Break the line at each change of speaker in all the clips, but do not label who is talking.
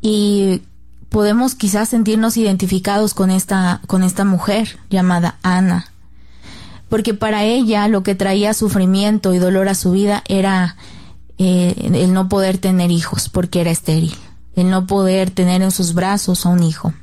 Y podemos quizás sentirnos identificados con esta mujer llamada Ana, porque para ella lo que traía sufrimiento y dolor a su vida era el no poder tener hijos porque era estéril, el no poder tener en sus brazos a un hijo.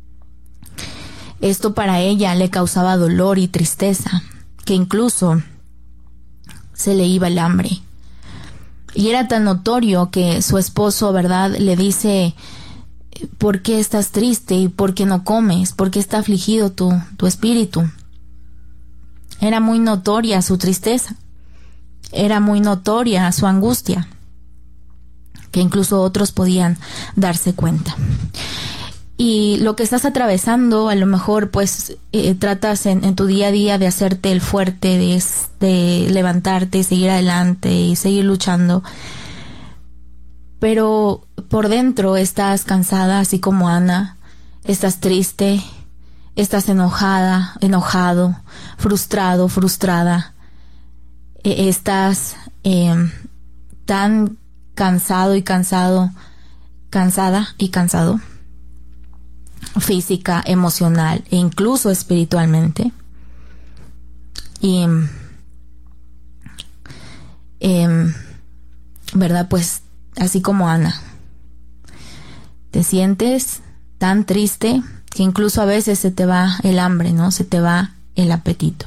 Esto para ella le causaba dolor y tristeza, que incluso se le iba el hambre. Y era tan notorio que su esposo, ¿verdad?, le dice: ¿por qué estás triste y por qué no comes? ¿Por qué está afligido tu espíritu? Era muy notoria su tristeza, era muy notoria su angustia, que incluso otros podían darse cuenta. Y lo que estás atravesando, a lo mejor pues tratas en tu día a día de hacerte el fuerte, de levantarte y seguir adelante y seguir luchando, pero por dentro estás cansada, así como Ana, estás triste, estás enojada, enojado, frustrado, frustrada, estás tan cansado y cansado, cansada y cansado, física, emocional e incluso espiritualmente. Y verdad, pues así como Ana, te sientes tan triste que incluso a veces se te va el hambre, ¿no? Se te va el apetito.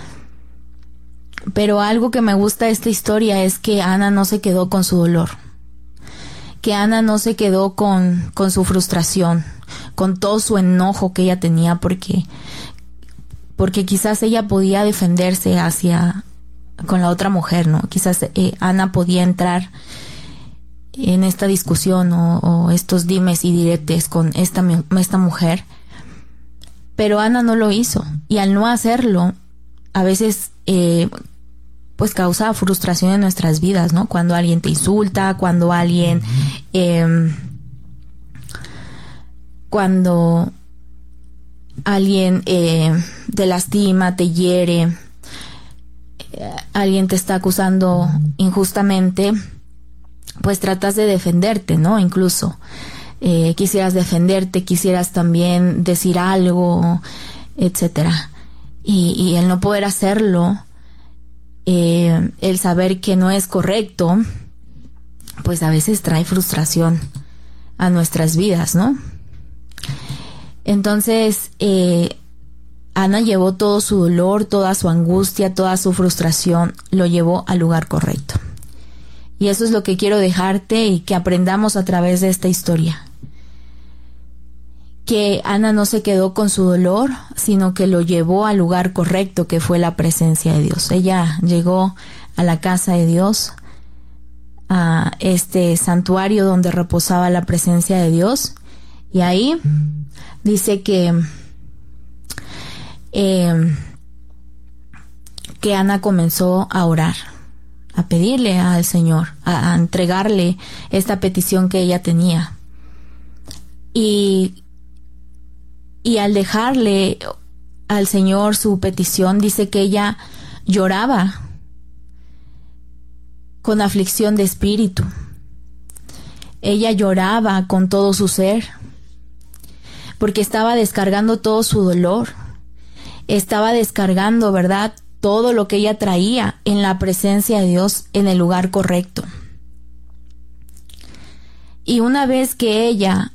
Pero algo que me gusta de esta historia es que Ana no se quedó con su dolor, que Ana no se quedó con su frustración, con todo su enojo que ella tenía, porque quizás ella podía defenderse con la otra mujer, ¿no? Quizás Ana podía entrar en esta discusión o estos dimes y diretes con esta mujer, pero Ana no lo hizo, y al no hacerlo, a veces pues causa frustración en nuestras vidas, ¿no? Cuando alguien te insulta, cuando alguien te lastima, te hiere, alguien te está acusando injustamente, pues tratas de defenderte, ¿no? Incluso quisieras defenderte, quisieras también decir algo, etcétera. Y el no poder hacerlo, el saber que no es correcto, pues a veces trae frustración a nuestras vidas, ¿no? Entonces, Ana llevó todo su dolor, toda su angustia, toda su frustración, lo llevó al lugar correcto. Y eso es lo que quiero dejarte y que aprendamos a través de esta historia. Que Ana no se quedó con su dolor, sino que lo llevó al lugar correcto, que fue la presencia de Dios. Ella llegó a la casa de Dios, a este santuario donde reposaba la presencia de Dios, y ahí dice que Ana comenzó a orar, a pedirle al Señor, a entregarle esta petición que ella tenía. Y al dejarle al Señor su petición, dice que ella lloraba con aflicción de espíritu. Ella lloraba con todo su ser, porque estaba descargando todo su dolor. Estaba descargando, ¿verdad?, todo lo que ella traía en la presencia de Dios, en el lugar correcto. Y una vez que ella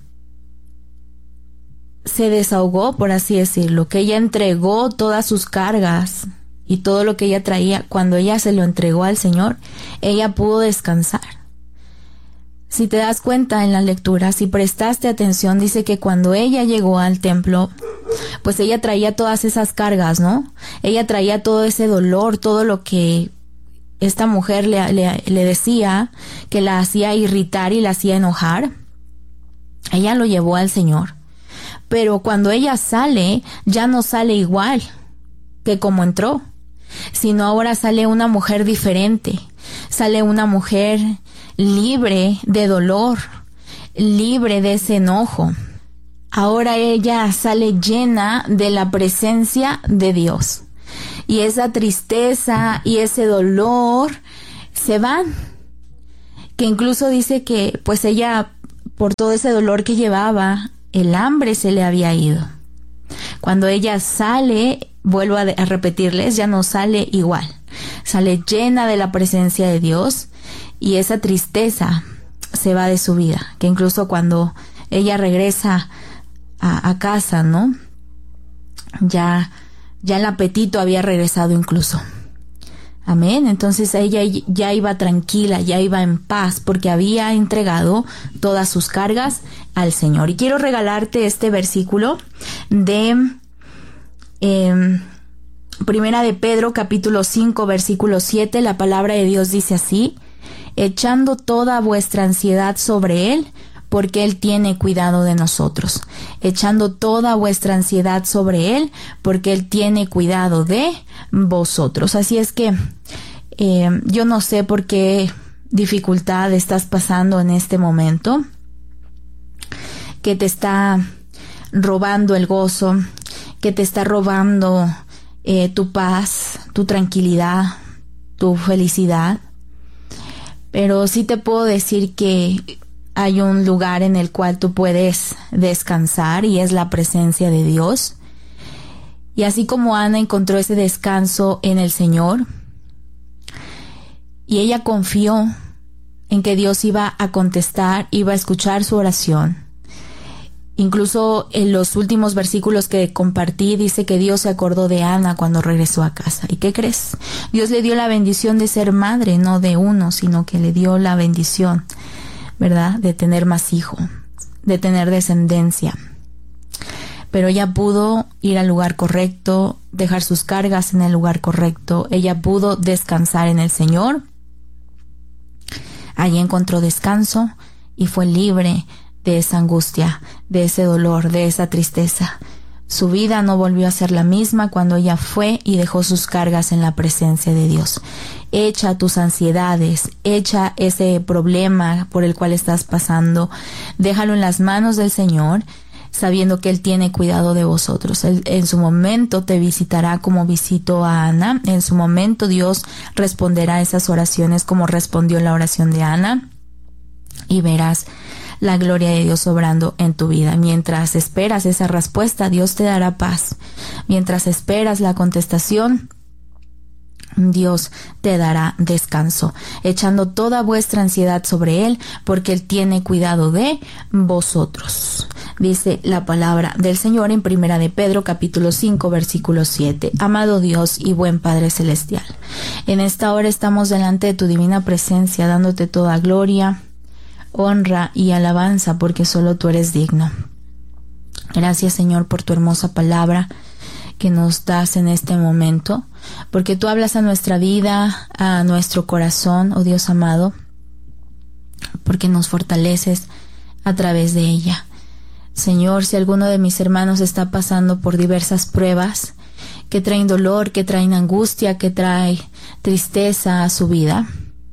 se desahogó, por así decirlo, que ella entregó todas sus cargas y todo lo que ella traía, cuando ella se lo entregó al Señor, ella pudo descansar. Si te das cuenta en la lectura, si prestaste atención, dice que cuando ella llegó al templo, pues ella traía todas esas cargas, ¿no? Ella traía todo ese dolor, todo lo que esta mujer le decía, que la hacía irritar y la hacía enojar. Ella lo llevó al Señor. Pero cuando ella sale, ya no sale igual que como entró, sino ahora sale una mujer diferente, sale una mujer libre de dolor, libre de ese enojo. Ahora ella sale llena de la presencia de Dios, y esa tristeza y ese dolor se van, que incluso dice que pues ella por todo ese dolor que llevaba, el hambre se le había ido. Cuando ella sale, vuelvo a repetirles, ya no sale igual. Sale llena de la presencia de Dios y esa tristeza se va de su vida. Que incluso cuando ella regresa a casa, ¿no? Ya el apetito había regresado incluso. Amén. Entonces ella ya iba tranquila, ya iba en paz, porque había entregado todas sus cargas al Señor. Y quiero regalarte este versículo de Primera de Pedro, capítulo 5, versículo 7. La palabra de Dios dice así: echando toda vuestra ansiedad sobre Él, porque Él tiene cuidado de nosotros. Echando toda vuestra ansiedad sobre Él, porque Él tiene cuidado de vosotros. Así es que yo no sé por qué dificultad estás pasando en este momento, que te está robando el gozo, que te está robando tu paz, tu tranquilidad, tu felicidad. Pero sí te puedo decir que hay un lugar en el cual tú puedes descansar y es la presencia de Dios. Y así como Ana encontró ese descanso en el Señor y ella confió en que Dios iba a contestar, iba a escuchar su oración. Incluso en los últimos versículos que compartí dice que Dios se acordó de Ana cuando regresó a casa. ¿Y qué crees? Dios le dio la bendición de ser madre, no de uno, sino que le dio la bendición, ¿verdad?, de tener más hijos, de tener descendencia. Pero ella pudo ir al lugar correcto, dejar sus cargas en el lugar correcto. Ella pudo descansar en el Señor. Allí encontró descanso y fue libre de esa angustia, de ese dolor, de esa tristeza. Su vida no volvió a ser la misma cuando ella fue y dejó sus cargas en la presencia de Dios. Echa tus ansiedades, echa ese problema por el cual estás pasando, déjalo en las manos del Señor, sabiendo que Él tiene cuidado de vosotros. Él en su momento te visitará como visitó a Ana. En su momento Dios responderá a esas oraciones como respondió la oración de Ana, y verás la gloria de Dios obrando en tu vida. Mientras esperas esa respuesta, Dios te dará paz. Mientras esperas la contestación, Dios te dará descanso, echando toda vuestra ansiedad sobre Él, porque Él tiene cuidado de vosotros. Dice la palabra del Señor en Primera de Pedro, capítulo 5, versículo 7. Amado Dios y buen Padre Celestial, en esta hora estamos delante de tu divina presencia, dándote toda gloria, honra y alabanza, porque solo tú eres digno. Gracias, Señor, por tu hermosa palabra que nos das en este momento, porque tú hablas a nuestra vida, a nuestro corazón, oh Dios amado, porque nos fortaleces a través de ella. Señor, si alguno de mis hermanos está pasando por diversas pruebas que traen dolor, que traen angustia, que trae tristeza a su vida,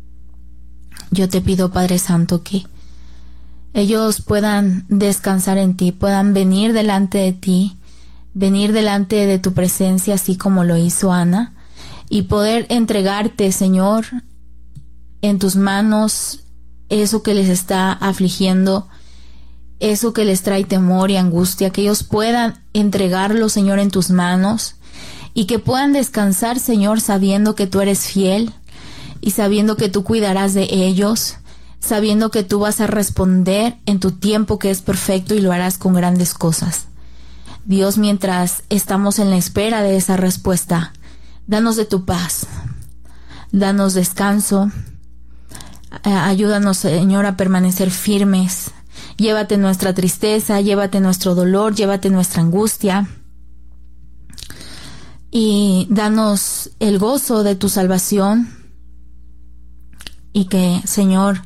yo te pido, Padre Santo, que ellos puedan descansar en ti, puedan venir delante de ti, venir delante de tu presencia, así como lo hizo Ana, y poder entregarte, Señor, en tus manos eso que les está afligiendo, eso que les trae temor y angustia, que ellos puedan entregarlo, Señor, en tus manos, y que puedan descansar, Señor, sabiendo que tú eres fiel y sabiendo que tú cuidarás de ellos, sabiendo que tú vas a responder en tu tiempo que es perfecto y lo harás con grandes cosas. Dios, mientras estamos en la espera de esa respuesta, danos de tu paz, danos descanso, ayúdanos, Señor, a permanecer firmes. Llévate nuestra tristeza, llévate nuestro dolor, llévate nuestra angustia y danos el gozo de tu salvación, y que, Señor,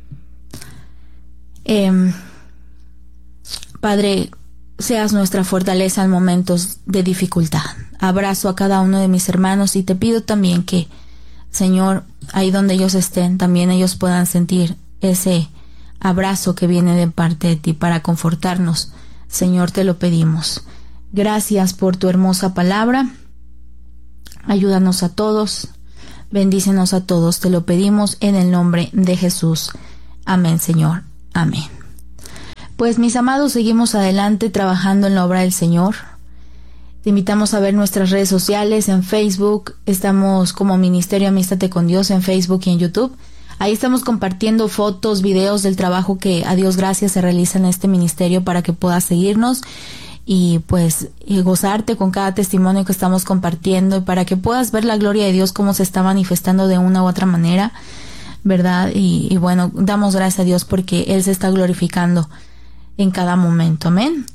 Padre, seas nuestra fortaleza en momentos de dificultad. Abrazo a cada uno de mis hermanos y te pido también que, Señor, ahí donde ellos estén, también ellos puedan sentir ese abrazo que viene de parte de ti para confortarnos. Señor, te lo pedimos. Gracias por tu hermosa palabra. Ayúdanos a todos. Bendícenos a todos. Te lo pedimos en el nombre de Jesús. Amén, Señor. Amén. Pues mis amados, seguimos adelante trabajando en la obra del Señor. Te invitamos a ver nuestras redes sociales en Facebook. Estamos como Ministerio Amístate con Dios en Facebook y en YouTube. Ahí estamos compartiendo fotos, videos del trabajo que a Dios gracias se realiza en este ministerio para que puedas seguirnos y pues gozarte con cada testimonio que estamos compartiendo y para que puedas ver la gloria de Dios cómo se está manifestando de una u otra manera, ¿verdad? Y bueno, damos gracias a Dios porque Él se está glorificando en cada momento. Amén.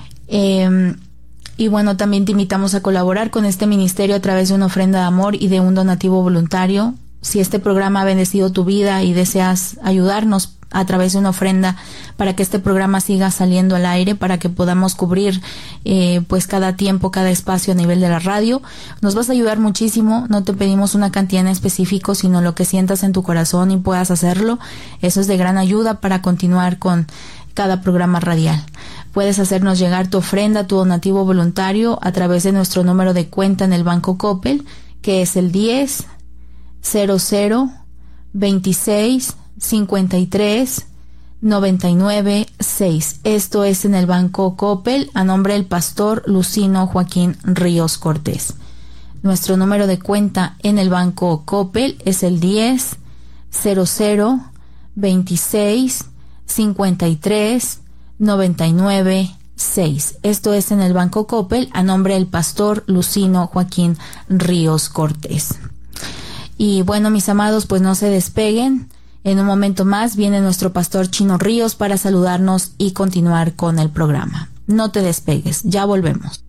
Y bueno, también te invitamos a colaborar con este ministerio a través de una ofrenda de amor y de un donativo voluntario. Si este programa ha bendecido tu vida y deseas ayudarnos a través de una ofrenda para que este programa siga saliendo al aire, para que podamos cubrir pues cada tiempo, cada espacio a nivel de la radio, nos vas a ayudar muchísimo. No te pedimos una cantidad en específico, sino lo que sientas en tu corazón y puedas hacerlo. Eso es de gran ayuda para continuar con cada programa radial. Puedes hacernos llegar tu ofrenda, tu donativo voluntario a través de nuestro número de cuenta en el Banco Coppel, que es el 10 00 26 53 99 6. Esto es en el Banco Coppel a nombre del pastor Lucino Joaquín Ríos Cortés. Nuestro número de cuenta en el Banco Coppel es el 10 00 26 53 99 6. Esto es en el Banco Coppel a nombre del pastor Lucino Joaquín Ríos Cortés. Y bueno, mis amados, pues no se despeguen. En un momento más viene nuestro pastor Chino Ríos para saludarnos y continuar con el programa. No te despegues, ya volvemos.